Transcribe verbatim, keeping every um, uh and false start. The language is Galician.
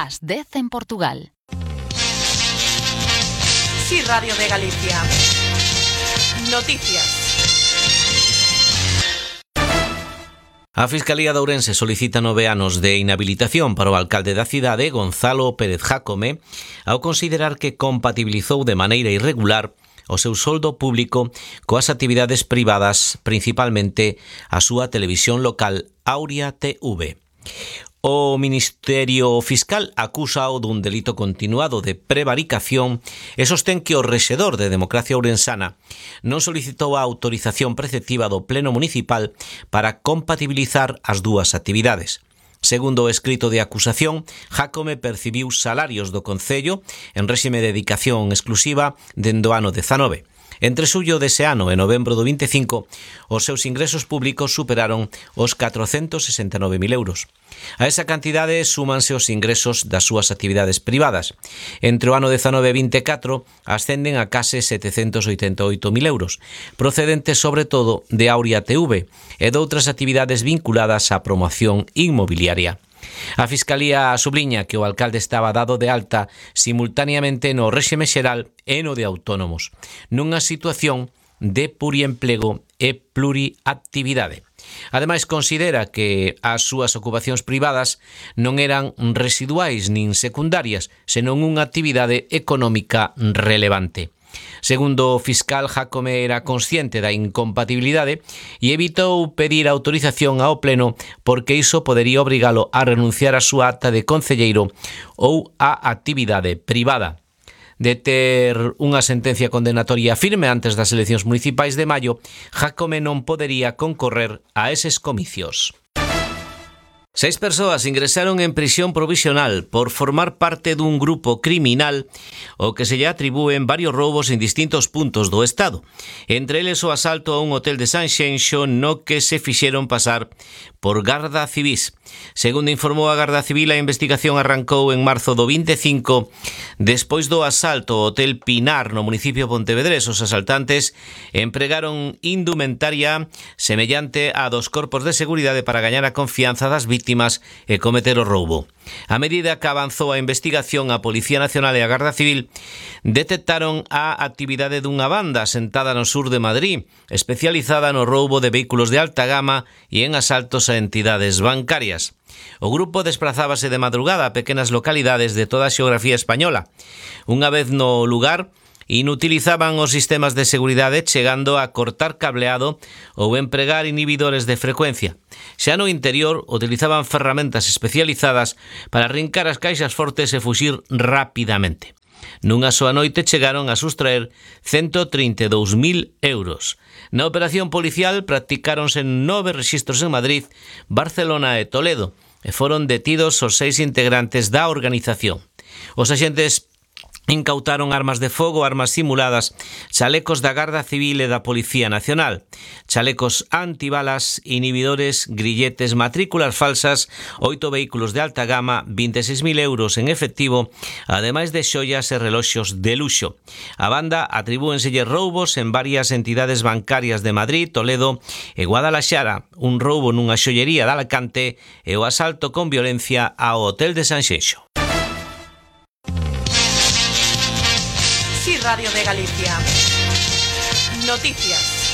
las dez en Portugal. Sí, Radio de Galicia. Noticias. A Fiscalía de Ourense solicita nove anos de inhabilitación para o alcalde da cidade, Gonzalo Pérez Jácome, ao considerar que compatibilizou de maneira irregular o seu soldo público coas actividades privadas, principalmente a súa televisión local Auria T V. O Ministerio Fiscal acúsao dun delito continuado de prevaricación e sostén que o rexedor de Democracia Ourensana non solicitou a autorización preceptiva do Pleno Municipal para compatibilizar as dúas actividades. Segundo o escrito de acusación, Jácome percibiu salarios do Concello en réxime de dedicación exclusiva dende o ano dezanove. Entre xullo dese ano e novembro do vinte e cinco, os seus ingresos públicos superaron os catrocentos sesenta e nove mil euros. A esa cantidade súmanse os ingresos das súas actividades privadas. Entre o ano dezanove e vinte e catro ascenden a case setecentos oitenta e oito mil euros, procedentes sobre todo de Auria T V e de outras actividades vinculadas á promoción inmobiliaria. A Fiscalía subliña que o alcalde estaba dado de alta simultaneamente no réxime xeral e no de autónomos, nunha situación de pluriemplego e pluriactividade. Ademais, considera que as súas ocupacións privadas non eran residuais nin secundarias, senón unha actividade económica relevante. Segundo o fiscal, Jácome era consciente da incompatibilidade e evitou pedir autorización ao Pleno porque iso podería obrigalo a renunciar á súa acta de concelleiro ou á actividade privada. De ter unha sentencia condenatoria firme antes das eleccións municipais de maio, Jácome non podería concorrer a eses comicios. Seis persoas ingresaron en prisión provisional por formar parte dun grupo criminal ao que se lle atribúen varios roubos en distintos puntos do Estado. Entre eles o asalto a un hotel de Sanxenxo no que se fixeron pasar por Garda Civís. Segundo informou a Garda Civil, a investigación arrancou en marzo do vinte e cinco despois do asalto ao hotel Pinar no municipio de Pontevedrés. Os asaltantes empregaron indumentaria semellante a dos corpos de seguridade para gañar a confianza das vítimas e cometer o roubo. A medida que avanzou a investigación, a Policía Nacional e a Garda Civil detectaron a actividade dunha banda sentada no sur de Madrid, especializada no roubo de vehículos de alta gama e en asaltos a entidades bancarias. O grupo desprazábase de madrugada a pequenas localidades de toda a xeografía española. Unha vez no lugar, inutilizaban os sistemas de seguridade chegando a cortar cableado ou empregar inhibidores de frecuencia. Xa no interior, utilizaban ferramentas especializadas para arrincar as caixas fortes e fuxir rapidamente. Nunha soa noite chegaron a sustraer ciento trinta e dous mil euros. Na operación policial practicáronse nove rexistros en Madrid, Barcelona e Toledo e foron detidos os seis integrantes da organización. Os axentes incautaron armas de fogo, armas simuladas, chalecos da Garda Civil e da Policía Nacional, chalecos antibalas, inhibidores, grilletes, matrículas falsas, oito vehículos de alta gama, vinte e seis mil euros en efectivo, ademais de xoias e reloxos de luxo. A banda atribúenselle roubos en varias entidades bancarias de Madrid, Toledo e Guadalaxara, un roubo nunha xollería de Alacante e o asalto con violencia ao hotel de Sanxenxo. Sí, Radio de Galicia. Noticias.